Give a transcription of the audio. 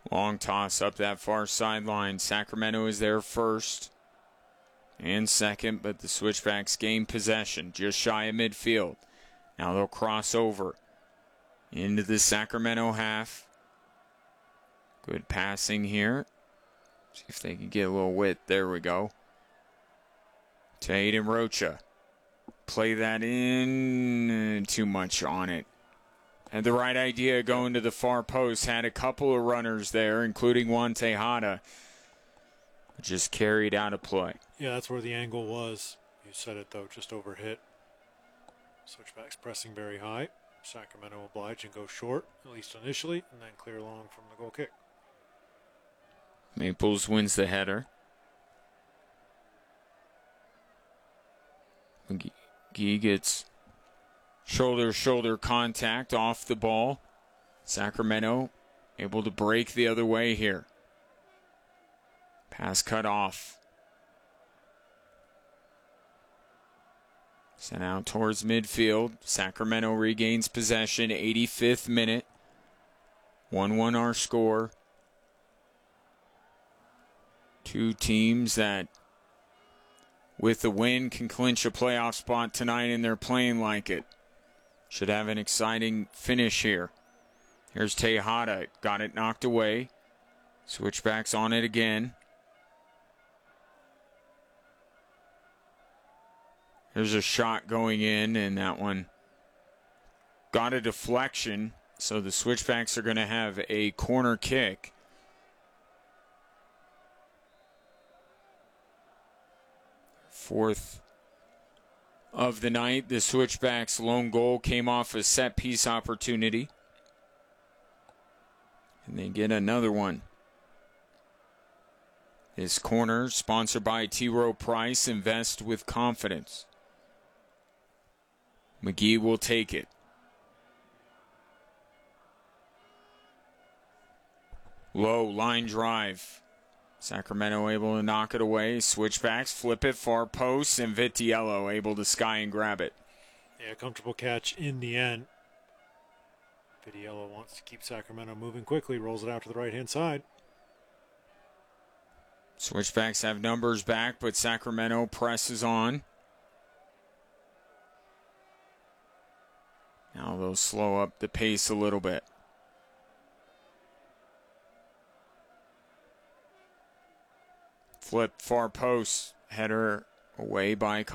Long toss up that far sideline. Sacramento is there first and second, but the Switchbacks gain possession just shy of midfield. Now they'll cross over into the Sacramento half. Good passing here. See if they can get a little width. There we go. To Aiden Rocha. Play that in. Too much on it. Had the right idea going to the far post. Had a couple of runners there, including Juan Tejada. Just carried out of play. Yeah, that's where the angle was. You said it, though, just overhit. Switchbacks pressing very high. Sacramento oblige and go short, at least initially, and then clear long from the goal kick. Maples wins the header. McGee gets shoulder contact off the ball. Sacramento able to break the other way here. Pass cut off. Sent out towards midfield. Sacramento regains possession. 85th minute. 1-1 our score. Two teams that, with the win, can clinch a playoff spot tonight, and they're playing like it. Should have an exciting finish here. Here's Tejada. Got it knocked away. Switchbacks on it again. There's a shot going in, and that one got a deflection. So the Switchbacks are going to have a corner kick. Fourth of the night. The Switchbacks' lone goal came off a set-piece opportunity. And they get another one. This corner, sponsored by T. Rowe Price. Invest with confidence. McGee will take it. Low line drive. Sacramento able to knock it away. Switchbacks flip it far post, and Vitiello able to sky and grab it. Yeah, comfortable catch in the end. Vitiello wants to keep Sacramento moving quickly. Rolls it out to the right-hand side. Switchbacks have numbers back, but Sacramento presses on. Now they'll slow up the pace a little bit. Flip far post. Header away by